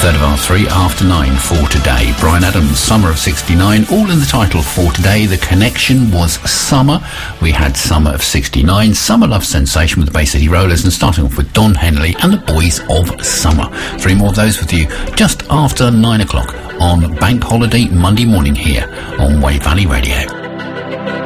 third of our 3 after 9 for today. Bryan Adams, Summer of 69, all in the title for today. The connection was Summer. We had Summer of 69, Summer Love Sensation with the Bay City Rollers, and starting off with Don Henley and the Boys of Summer. 3 more of those with you just after 9 o'clock on Bank Holiday Monday morning here on Wave Valley Radio.